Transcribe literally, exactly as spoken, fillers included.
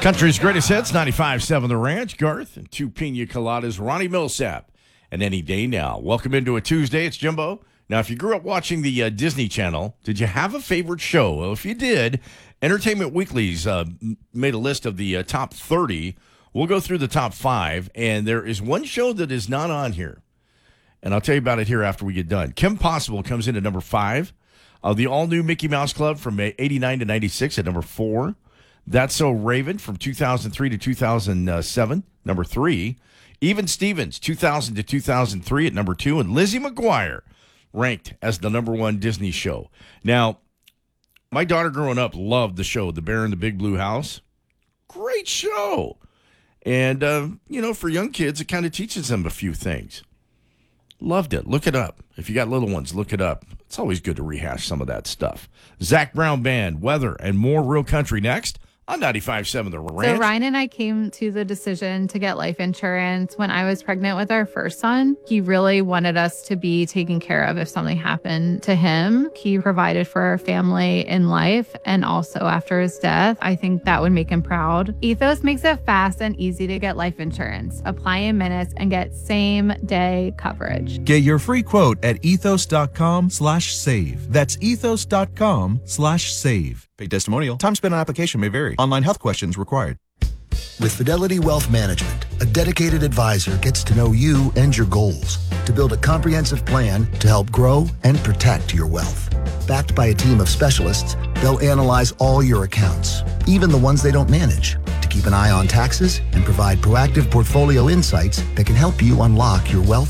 Country's greatest hits, ninety-five point seven The Ranch, Garth, and two pina coladas, Ronnie Millsap, and Any Day Now. Welcome into a Tuesday. It's Jimbo. Now, if you grew up watching the uh, Disney Channel, did you have a favorite show? Well, if you did, Entertainment Weekly's uh, made a list of the uh, top thirty. We'll go through the top five, and there is one show that is not on here, and I'll tell you about it here after we get done. Kim Possible comes in at number five. Uh, the all-new Mickey Mouse Club from eighty-nine to ninety-six at number four. That's So Raven from two thousand three to two thousand seven, number three. Even Stevens, two thousand to two thousand three at number two. And Lizzie McGuire ranked as the number one Disney show. Now, my daughter growing up loved the show, The Bear in the Big Blue House. Great show. And, uh, you know, for young kids, it kind of teaches them a few things. Loved it. Look it up. If you got little ones, look it up. It's always good to rehash some of that stuff. Zach Brown Band, Weather, and more Real Country next on ninety-five point seven The Ranch. So Ryan and I came to the decision to get life insurance when I was pregnant with our first son. He really wanted us to be taken care of if something happened to him. He provided for our family in life and also after his death. I think that would make him proud. Ethos makes it fast and easy to get life insurance. Apply in minutes and get same day coverage. Get your free quote at ethos.com slash save. That's ethos.com slash save. Paid testimonial. Time spent on application may vary. Online health questions required. With Fidelity Wealth Management, a dedicated advisor gets to know you and your goals to build a comprehensive plan to help grow and protect your wealth. Backed by a team of specialists, they'll analyze all your accounts, even the ones they don't manage, to keep an eye on taxes and provide proactive portfolio insights that can help you unlock your wealth